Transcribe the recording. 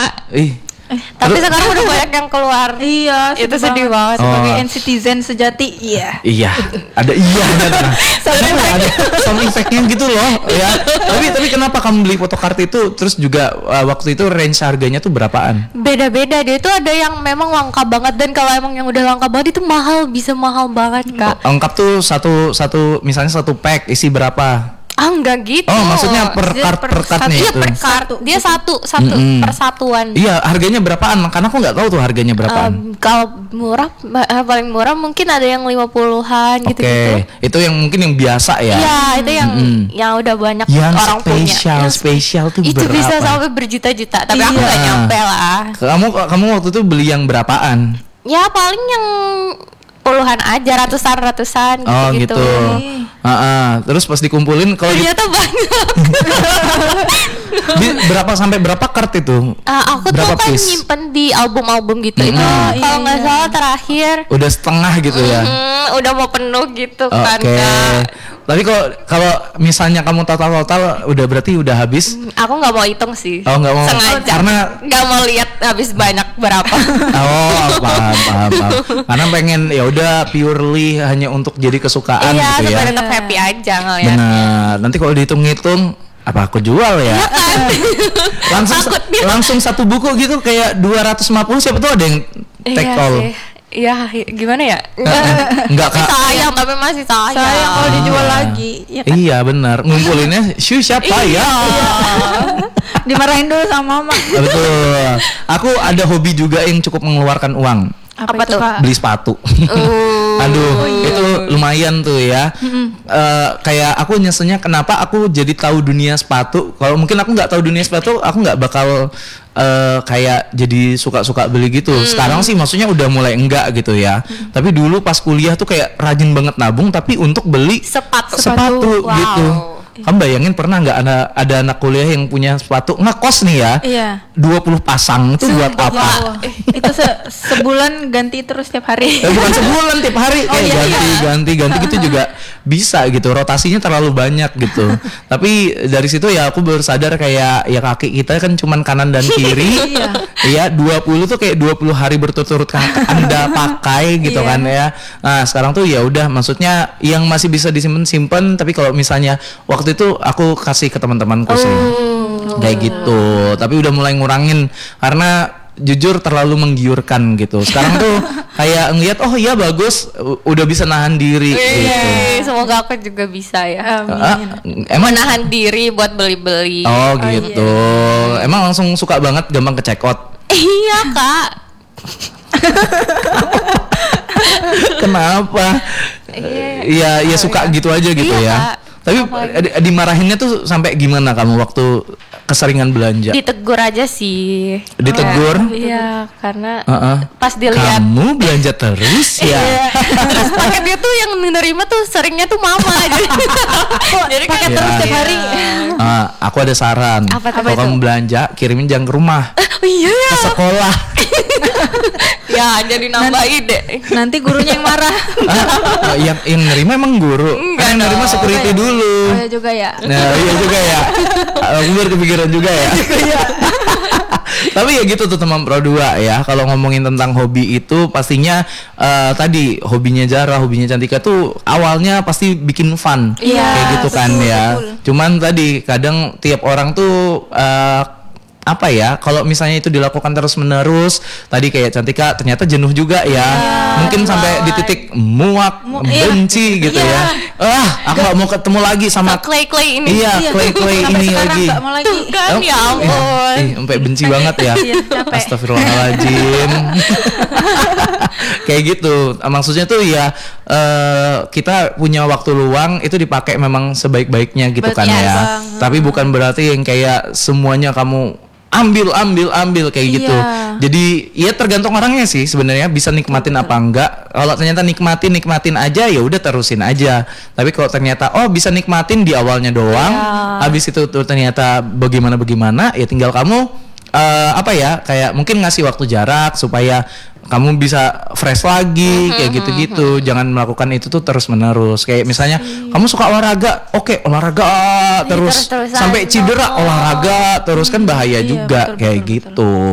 Ih. Tapi sekarang udah banyak yang keluar. Iya, Itu sedih banget. Sebagai netizen sejati, iya. Iya, ada ada sound effect-nya gitu loh ya. Tapi kenapa kamu beli photocard itu? Terus juga waktu itu range harganya tuh berapaan? Beda-beda, dia itu ada yang memang langka banget, dan kalau emang yang udah langka banget itu mahal, bisa mahal banget Kak. Lengkap tuh satu misalnya satu pack isi berapa? Enggak gitu. Oh, maksudnya per cardnya Iya, itu. per card. Dia satu persatuan. Iya, harganya berapaan? Karena aku nggak tahu tuh harganya berapaan. Kalau murah, paling murah mungkin ada yang 50-an gitu-gitu. Itu yang mungkin yang biasa ya. Iya, itu yang udah banyak yang orang punya. Spesial tuh itu berapa? bisa sampai berjuta-juta, tapi aku nggak nyampe lah. Kamu waktu itu beli yang berapaan? Ya paling yang puluhan aja, ratusan gitu. Terus pas dikumpulin kalau ternyata banyak. berapa sampai berapa kart itu? Aku berapa tuh kan piece? nyimpen di album-album gitu. Itu kalau nggak salah terakhir Udah setengah gitu ya. udah mau penuh gitu kan Kak. Tapi kalau misalnya kamu total udah berarti udah habis? Aku nggak mau hitung sih. Oh, nggak mau. Sengaja. Karena nggak mau lihat habis banyak berapa. Oh, paham. Karena pengen ya udah purely hanya untuk jadi kesukaan iya, gitu ya. Iya, tetap happy aja ngeliatnya. Benar. Nanti kalau dihitung-hitung apa aku jual ya? Iya kan? langsung satu buku gitu kayak 250, siapa tuh ada yang take all. Iya, gimana ya? Enggak Kak. Sayang, tapi masih sayang. Sayang kalau dijual lagi, ya kan? Iya benar. Ngumpulinnya siapa ya? Dimarahin dulu sama mama. Betul. Aku ada hobi juga yang cukup mengeluarkan uang. Apa tuh, Kak? Beli sepatu. Aduh, itu lumayan tuh ya. Kayak aku nyeselnya kenapa aku jadi tahu dunia sepatu. Kalau mungkin aku nggak tahu dunia sepatu, aku nggak bakal kayak jadi suka-suka beli gitu. Sekarang sih maksudnya udah mulai enggak gitu ya. Tapi dulu pas kuliah tuh kayak rajin banget nabung tapi untuk beli sepatu Wow. gitu. Kamu bayangin pernah nggak ada anak kuliah yang punya sepatu ngekos nih ya? Iya. 20 pasang itu buat apa? Itu sebulan ganti terus tiap hari. Bukan sebulan tiap hari kayak ganti gitu juga bisa gitu. Rotasinya terlalu banyak gitu. Tapi dari situ ya aku baru sadar kayak ya kaki kita kan cuman kanan dan kiri. Iya, 20 tuh kayak 20 hari berturut-turut Anda pakai gitu kan ya. Nah, sekarang tuh ya udah maksudnya yang masih bisa disimpan tapi kalau misalnya waktu itu aku kasih ke teman-temanku sih. Kayak gitu. Tapi udah mulai ngurangin karena jujur terlalu menggiurkan gitu. Sekarang tuh kayak ngeliat oh iya bagus udah bisa nahan diri gitu. Semoga aku juga bisa ya. Emang nahan diri buat beli-beli. Oh gitu. Emang langsung suka banget gampang kecekot. Iya Kak. Kenapa? Iya suka gitu aja gitu ya. Kak. Tapi dimarahinnya tuh sampai gimana kamu waktu keseringan belanja? Ditegur aja sih. Ditegur? Iya, karena pas dilihat kamu belanja terus ya. Terus paketnya tuh yang menerima tuh seringnya tuh mama. Jadi paket terus tiap hari. Aku ada saran. Kalau kamu belanja kirimin jangan ke rumah. Ke sekolah. Ya jadi nambah ide. Nanti gurunya yang marah. Yang nerima emang guru. Yang nerima security dulu. Oh iya juga ya. Nah iya juga ya. Aku baru kepikiran juga ya. Tapi ya gitu tuh teman Pro 2 ya. Kalau ngomongin tentang hobi itu pastinya tadi hobinya Zara, hobinya Cantika tuh awalnya pasti bikin fun. Kayak gitu kan ya. Cuman tadi kadang tiap orang tuh apa ya, kalau misalnya itu dilakukan terus menerus tadi kayak Cantika ternyata jenuh juga ya, mungkin sampai di titik muak, benci gitu ya. Aku gak mau ketemu lagi sama clay ini. Clay ini lagi. Gak mau lagi. Kan ya ampun. Sampai benci banget ya. Astagfirullahaladzim. Kayak gitu. Maksudnya tuh ya kita punya waktu luang itu dipakai memang sebaik-baiknya gitu kan ya. Tapi bukan berarti yang kayak semuanya kamu ambil kayak gitu. Jadi ya tergantung orangnya sih sebenarnya bisa nikmatin apa enggak. Kalau ternyata nikmatin aja ya udah terusin aja. Tapi kalau ternyata bisa nikmatin di awalnya doang, habis itu tuh ternyata bagaimana ya tinggal kamu kayak mungkin ngasih waktu jarak supaya kamu bisa fresh lagi kayak gitu-gitu. Jangan melakukan itu tuh terus-menerus. Kayak misalnya kamu suka olahraga, olahraga terus sampai cedera olahraga terus kan bahaya juga kayak gitu.